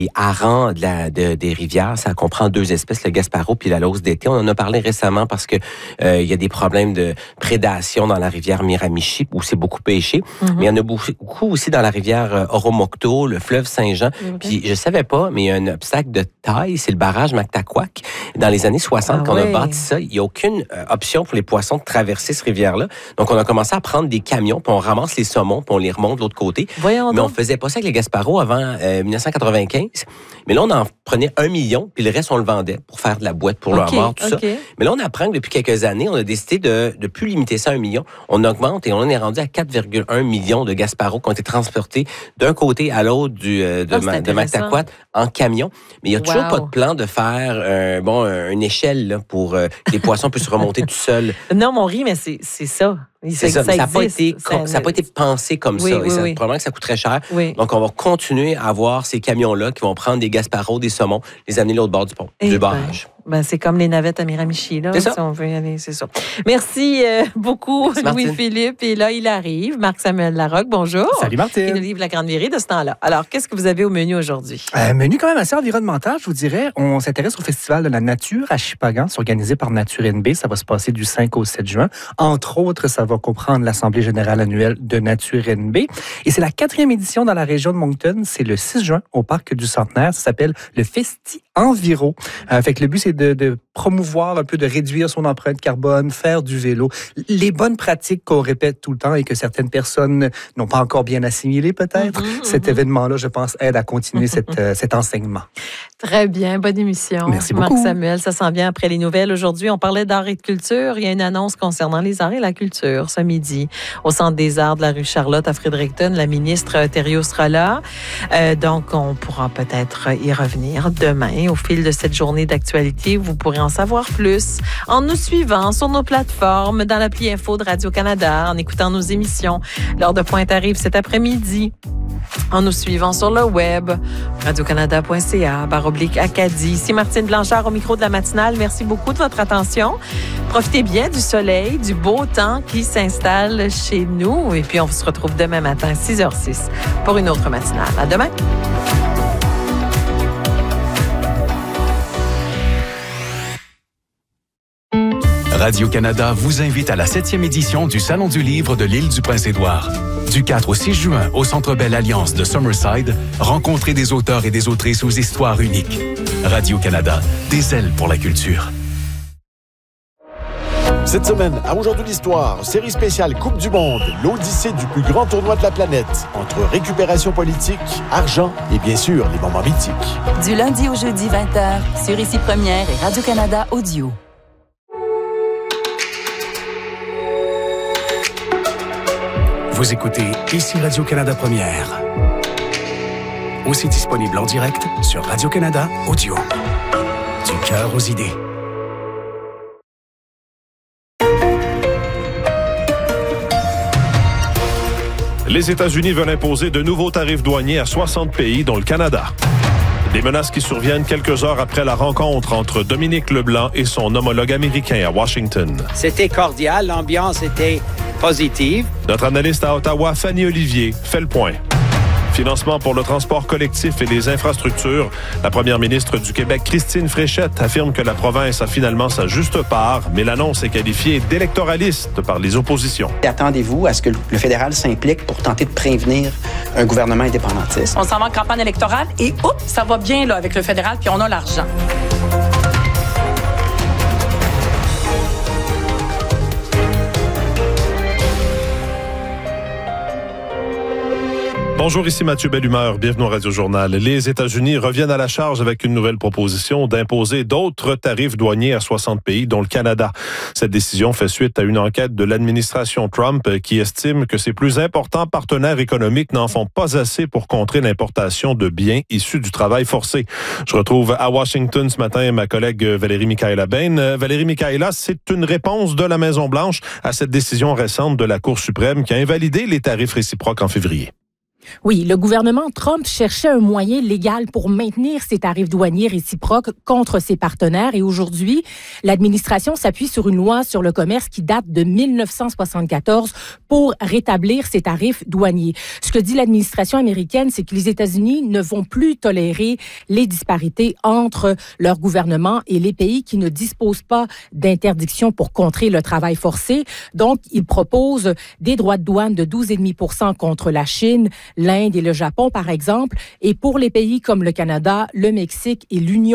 harengs des rivières, ça comprend 2 espèces, le Gaspareau puis la lauce d'été. On en a parlé récemment parce que il y a des problèmes de prédation dans la rivière Miramichi où c'est beaucoup pêché. Mais il y en a beaucoup aussi dans la rivière Oromocto, le fleuve Saint-Jean. Puis je savais pas, mais il y a un obstacle de taille, c'est le barrage Mactaquac. Dans les années 60, quand on a bâti ça, il n'y a aucune option pour les poissons de traverser cette rivière-là. Donc on a commencé à prendre des camions, puis on ramasse les saumons, puis on les remonte de l'autre côté. Mais on faisait pas ça avec les Gaspareaux avant 1995. Mais là, on en prenait 1 million, puis le reste, on le vendait pour faire de la boîte pour le homard, tout ça. Mais là, on apprend que depuis quelques années, on a décidé de plus limiter ça à 1 million. On augmente et on est rendu à 4,1 millions de Gaspareaux qui ont été transportés d'un côté à l'autre de Mactaquac en camion. Mais il n'y a toujours pas de plan de faire une échelle là, pour que les poissons puissent remonter tout seuls. Non, mon riz, mais c'est ça. Ça n'a pas été pensé comme ça. Et probablement que ça coûterait cher. Donc, on va continuer à avoir ces camions-là qui vont prendre des Gaspareaux, des saumons, les amener de l'autre bord du barrage. C'est comme les navettes à Miramichi, là. Si on veut y aller, c'est ça. Merci beaucoup, Louis-Philippe. Et là, il arrive. Marc-Samuel Larocque, bonjour. Salut, Martine. Qui nous livre la grande virée de ce temps-là. Alors, qu'est-ce que vous avez au menu aujourd'hui? Menu quand même assez environnemental, je vous dirais. On s'intéresse au Festival de la nature à Shippagan. C'est organisé par Nature NB. Ça va se passer du 5 au 7 juin. Entre autres, ça va comprendre l'Assemblée générale annuelle de Nature NB. Et c'est la 4e édition dans la région de Moncton. C'est le 6 juin au Parc du Centenaire. Ça s'appelle le Festi Enviro. Fait que le but, c'est de promouvoir un peu, de réduire son empreinte carbone, faire du vélo. Les bonnes pratiques qu'on répète tout le temps et que certaines personnes n'ont pas encore bien assimilées, peut-être. Cet événement-là, je pense, aide à continuer cet enseignement. Très bien. Bonne émission. Merci beaucoup. Marc-Samuel, ça s'en vient après les nouvelles. Aujourd'hui, on parlait d'art et de culture. Il y a une annonce concernant les arts et la culture ce midi au Centre des arts de la rue Charlotte à Fredericton. La ministre Thériault sera là. Donc, on pourra peut-être y revenir demain au fil de cette journée d'actualité. Vous pourrez en savoir plus en nous suivant sur nos plateformes, dans l'appli Info de Radio-Canada, en écoutant nos émissions. L'heure de pointe arrive cet après-midi. En nous suivant sur le web, radiocanada.ca/Acadie. Ici Martine Blanchard au micro de la matinale. Merci beaucoup de votre attention. Profitez bien du soleil, du beau temps qui s'installe chez nous. Et puis, on se retrouve demain matin, 6h06, pour une autre matinale. À demain! Radio-Canada vous invite à la 7e édition du Salon du livre de l'île du Prince-Édouard. Du 4 au 6 juin, au Centre Bell Alliance de Summerside, rencontrez des auteurs et des autrices aux histoires uniques. Radio-Canada, des ailes pour la culture. Cette semaine, à Aujourd'hui l'Histoire, série spéciale Coupe du Monde, l'odyssée du plus grand tournoi de la planète, entre récupération politique, argent et bien sûr les moments mythiques. Du lundi au jeudi 20h, sur Ici Première et Radio-Canada Audio. Vous écoutez Ici Radio-Canada Première. Aussi disponible en direct sur Radio-Canada Audio. Du cœur aux idées. Les États-Unis veulent imposer de nouveaux tarifs douaniers à 60 pays, dont le Canada. Des menaces qui surviennent quelques heures après la rencontre entre Dominique Leblanc et son homologue américain à Washington. C'était cordial, l'ambiance était positive. Notre analyste à Ottawa, Fanny Olivier, fait le point. Financement pour le transport collectif et les infrastructures. La première ministre du Québec, Christine Fréchette, affirme que la province a finalement sa juste part, mais l'annonce est qualifiée d'électoraliste par les oppositions. Attendez-vous à ce que le fédéral s'implique pour tenter de prévenir un gouvernement indépendantiste. On s'en va en campagne électorale et ça va bien là avec le fédéral, puis on a l'argent. Bonjour, ici Mathieu Bellumeur. Bienvenue au Radio-Journal. Les États-Unis reviennent à la charge avec une nouvelle proposition d'imposer d'autres tarifs douaniers à 60 pays, dont le Canada. Cette décision fait suite à une enquête de l'administration Trump qui estime que ses plus importants partenaires économiques n'en font pas assez pour contrer l'importation de biens issus du travail forcé. Je retrouve à Washington ce matin ma collègue Valérie Michaela-Bain. Valérie Michaela, c'est une réponse de la Maison-Blanche à cette décision récente de la Cour suprême qui a invalidé les tarifs réciproques en février. Oui, le gouvernement Trump cherchait un moyen légal pour maintenir ses tarifs douaniers réciproques contre ses partenaires. Et aujourd'hui, l'administration s'appuie sur une loi sur le commerce qui date de 1974 pour rétablir ces tarifs douaniers. Ce que dit l'administration américaine, c'est que les États-Unis ne vont plus tolérer les disparités entre leur gouvernement et les pays qui ne disposent pas d'interdiction pour contrer le travail forcé. Donc, ils proposent des droits de douane de 12,5% contre la Chine, l'Inde et le Japon, par exemple. Et pour les pays comme le Canada, le Mexique et l'Union